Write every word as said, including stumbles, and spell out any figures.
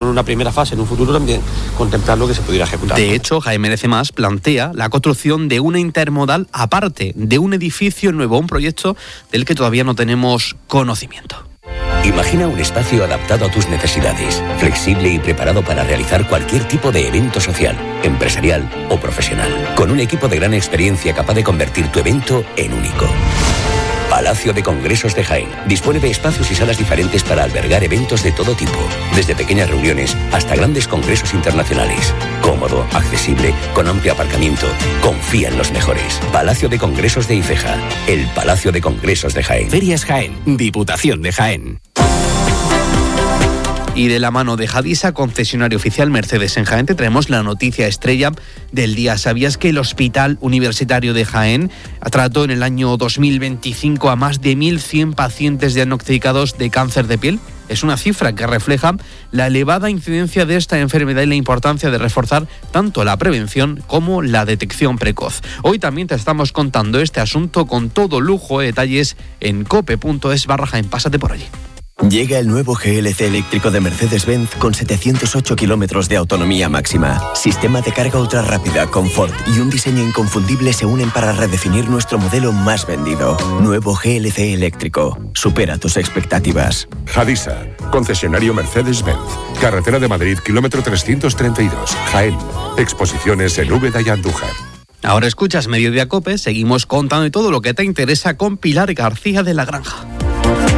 En una primera fase, en un futuro también, contemplar lo que se pudiera ejecutar. De hecho, Jaén Merece Más plantea la construcción de una intermodal aparte de un edificio nuevo, un proyecto del que todavía no tenemos conocimiento. Imagina un espacio adaptado a tus necesidades, flexible y preparado para realizar cualquier tipo de evento social, empresarial o profesional, con un equipo de gran experiencia capaz de convertir tu evento en único. Palacio de Congresos de Jaén dispone de espacios y salas diferentes para albergar eventos de todo tipo, desde pequeñas reuniones hasta grandes congresos internacionales. Cómodo, accesible, con amplio aparcamiento. Confía en los mejores. Palacio de Congresos de Ifeja, el Palacio de Congresos de Jaén. Ferias Jaén, Diputación de Jaén. Y de la mano de Hadisa, concesionario oficial Mercedes en Jaén, te traemos la noticia estrella del día. ¿Sabías que el Hospital Universitario de Jaén trató en el año dos mil veinticinco a más de mil cien pacientes diagnosticados de cáncer de piel? Es una cifra que refleja la elevada incidencia de esta enfermedad y la importancia de reforzar tanto la prevención como la detección precoz. Hoy también te estamos contando este asunto con todo lujo de detalles en cope.es barra Jaén. Pásate por allí. Llega el nuevo G L C eléctrico de Mercedes-Benz con setecientos ocho kilómetros de autonomía máxima. Sistema de carga ultra rápida, confort y un diseño inconfundible se unen para redefinir nuestro modelo más vendido. Nuevo G L C eléctrico. Supera tus expectativas. Hadisa, concesionario Mercedes-Benz. Carretera de Madrid, kilómetro trescientos treinta y dos. Jaén. Exposiciones en Úbeda y Andújar. Ahora escuchas Mediodía Cope. Seguimos contando de todo lo que te interesa con Pilar García de la Granja.